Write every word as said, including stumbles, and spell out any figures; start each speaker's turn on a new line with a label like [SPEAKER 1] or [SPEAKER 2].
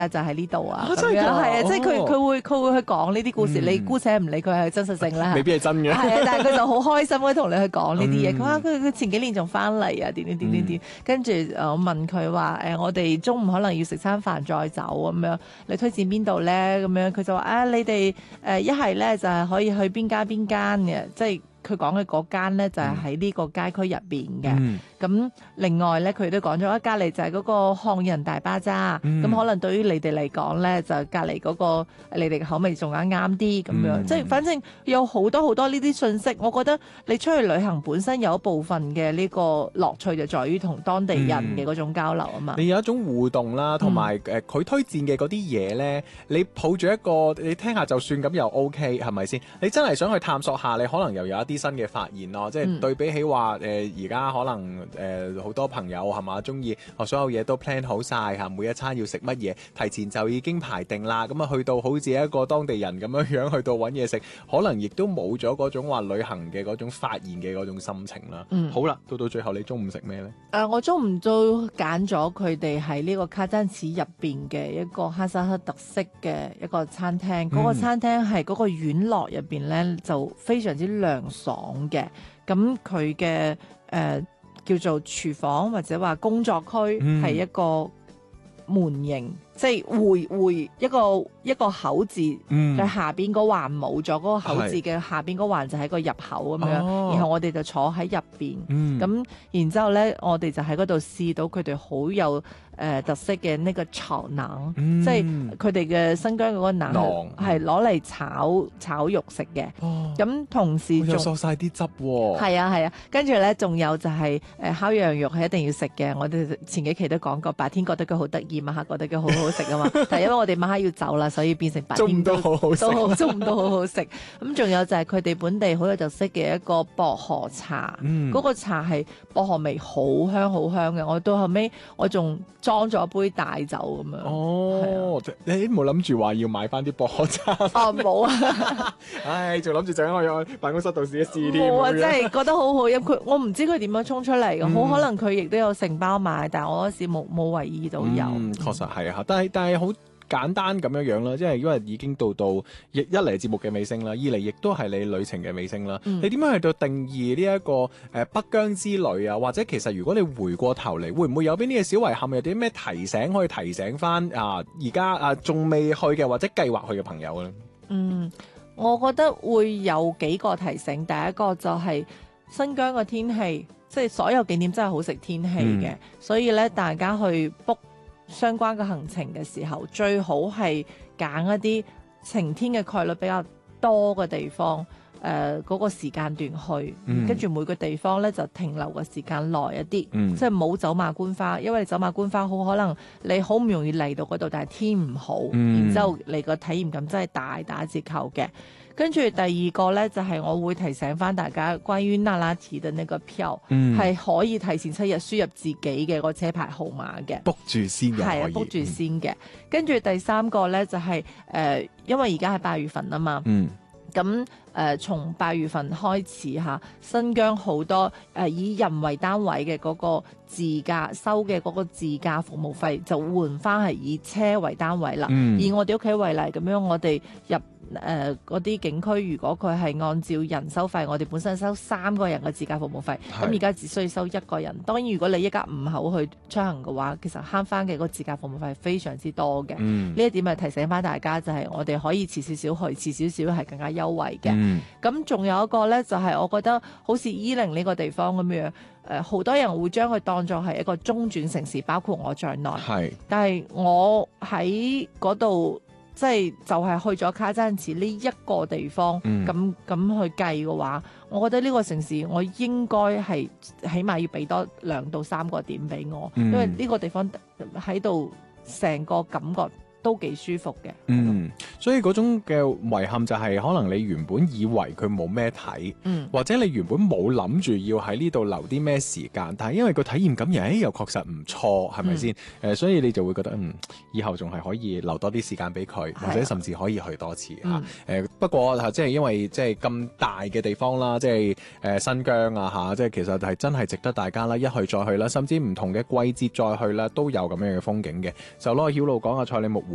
[SPEAKER 1] 就喺呢度啊，
[SPEAKER 2] 啊真係㗎
[SPEAKER 1] 咁樣係啊，
[SPEAKER 2] 哦
[SPEAKER 1] 即係佢佢會佢會去講呢啲故事，
[SPEAKER 2] 嗯
[SPEAKER 1] 你姑且唔理佢係真實性啦，
[SPEAKER 2] 未必係真嘅。
[SPEAKER 1] 係啊，但係佢就好開心咁同你去講呢啲嘢。
[SPEAKER 2] 嗯
[SPEAKER 1] 佢話佢佢前幾年仲翻嚟啊，點點點點點，跟住誒我問佢話誒，我哋中午可能要食餐飯再走咁樣，你推薦邊度咧？咁樣佢就話啊，你哋誒一係咧就係可以去邊間邊間嘅，即係。佢講嘅嗰間咧就係喺呢個街區入邊嘅，咁、
[SPEAKER 2] 嗯、
[SPEAKER 1] 另外咧佢都講咗，隔離就係嗰個漢人大巴扎，咁、
[SPEAKER 2] 嗯、
[SPEAKER 1] 可能對於你哋嚟講咧，就隔離嗰個你哋嘅口味仲啱啱啲咁樣，
[SPEAKER 2] 嗯、
[SPEAKER 1] 即係反正有好多好多呢啲信息。我覺得你出去旅行本身有一部分嘅呢個樂趣就在於同當地人嘅嗰種交流啊嘛。
[SPEAKER 2] 你有一種互動啦，同埋誒佢推薦嘅嗰啲嘢咧，你抱住一個你聽下就算咁又 OK 係咪先？你真係想去探索下，你可能又有一啲新嘅發現咯，即係對比起話誒而家可能誒好、呃、多朋友係嘛中意，我所有嘢都 plan 好晒嚇，每一餐要食乜嘢，提前就已經排定啦。咁啊去到好似一個當地人咁樣樣去到揾嘢食，可能亦都冇咗嗰種話旅行嘅嗰種發現嘅嗰種心情啦。嗯、好啦，到到最後你中午食咩呢？誒、
[SPEAKER 1] 呃，我中午都揀咗佢哋喺呢個卡贊池入邊嘅一個哈薩克特色嘅一個餐廳。嗰、嗯、個餐廳係嗰個院落入邊咧就非常之涼爽。嘅，咁佢嘅誒叫做廚房或者話工作區係一個門形，嗯、即係回回一個一個口字嘅、嗯、下邊嗰環冇咗，嗰個口字嘅下邊嗰環就係個入口咁樣，哦、然後我哋就坐喺入邊，咁、嗯、然之後咧我哋就喺嗰度試到佢哋好有誒、呃、特色嘅呢個炒腩，嗯、即係佢哋嘅新疆嗰個腩係攞嚟炒炒肉食嘅，咁、哦、同時仲
[SPEAKER 2] 收晒啲汁喎，
[SPEAKER 1] 係啊係啊，跟住咧仲有就係、是、誒、呃、烤羊肉係一定要食嘅，我哋前幾期都講過，白天覺得佢好得意，晚黑覺得佢好好食啊嘛，但係因為我哋晚黑要走啦，所以變成白天
[SPEAKER 2] 都好好食，
[SPEAKER 1] 中午都好好食。咁仲有就係佢哋本地好有特色嘅一個薄荷茶，嗰、嗯、個茶係薄荷味好香好香嘅。我到後尾我仲裝咗杯大酒咁樣。
[SPEAKER 2] 哦，啊、你冇諗住話要買翻啲薄荷茶？
[SPEAKER 1] 哦，冇啊！
[SPEAKER 2] 唉，仲諗住整我去辦公室度試一試添。
[SPEAKER 1] 冇啊，真係覺得好好飲。佢我唔知佢點樣沖出嚟嘅，好、嗯、可能佢亦都有成包賣，但係我嗰時冇冇留意到有。
[SPEAKER 2] 嗯，確實係啊，但係但係好簡單咁樣樣啦，即係因為已經到到一一嚟節目嘅尾聲啦，二嚟亦都係你旅程嘅尾聲啦。嗯、你點樣去到定義呢、這、一個誒、呃、北疆之旅啊？或者其實如果你回過頭嚟，會唔會有邊啲嘅小遺憾，有啲咩提醒可以提醒翻啊？而家啊仲未去嘅或者計劃去嘅朋友咧？
[SPEAKER 1] 嗯，我覺得會有幾個提醒。第一個就係新疆嘅天氣，即係所有景點真係好食天氣嘅，嗯、所以咧大家去 book 相關嘅行程嘅時候，最好係揀一啲晴天嘅概率比較多嘅地方，誒、呃、嗰、那個時間段去，跟住、嗯、每個地方咧就停留嘅時間耐一啲，嗯、即係冇走馬觀花，因為走馬觀花好可能你好唔容易嚟到嗰度，但係天唔好，嗯、然之後你個體驗感真係大打折扣嘅。跟住第二個呢，就係、是、我會提醒翻大家，關於那拉提嘅呢個票係、嗯、可以提前七日輸入自己嘅個車牌號碼嘅
[SPEAKER 2] ，book 住先嘅，
[SPEAKER 1] 係啊 book 住先嘅。跟住、嗯、第三個呢，就係、是、誒、呃，因為而家係八月份啊嘛，咁誒、嗯、從八月份開始嚇，新疆好多誒、呃、以人為單位嘅嗰個自駕收嘅嗰個自駕服務費就換翻係以車為單位啦。嗯、以我哋屋企為例，咁樣我哋入誒嗰啲景區，如果佢係按照人收費，我哋本身收三個人嘅自駕服務費，咁而家只需要收一個人。當然，如果你一家五口去出行嘅話，其實慳翻嘅嗰個自駕服務費係非常之多嘅。呢、嗯、一點係提醒翻大家，就係、是、我哋可以遲少少去，遲少少係更加優惠嘅。咁仲、嗯、有一個呢，就係、是、我覺得好似伊寧呢個地方咁樣，誒、呃、好多人會將佢當作係一個中轉城市，包括我在內。是但係我喺嗰度。即係就係去咗卡贊池呢一個地方，咁咁、嗯、去計嘅話，我覺得呢個城市我應該係起碼要俾多兩到三個點俾我，嗯、因為呢個地方喺度成個感覺都幾舒服嘅。嗯，
[SPEAKER 2] 所以嗰種嘅遺憾就係可能你原本以為佢冇咩睇，嗯、或者你原本冇諗住要喺呢度留啲咩時間，但係因為個體驗感又誒又確實唔錯，係咪先？誒、嗯呃，所以你就會覺得嗯，以後仲係可以留多啲時間俾佢，或者甚至可以去多次嚇。誒、嗯呃，不過即係因為即係咁大嘅地方啦，即係誒新疆啊嚇，即係其實係真係值得大家啦一去再去啦，甚至唔同嘅季節再去啦，都有咁樣嘅風景嘅。就攞曉露講啊，蔡李木